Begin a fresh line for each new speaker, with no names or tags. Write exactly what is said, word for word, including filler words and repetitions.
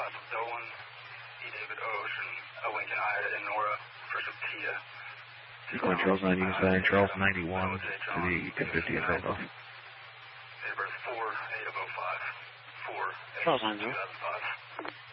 class of Dolan, E. David Ocean, a Lincoln Ida, and Nora for Sophia.
Sequence Charles ninety, sign Charles ninety-one to the ten fifty at Randolph.
Date of birth four eight of oh five. four eight
Charles ninety-one.
two thousand five.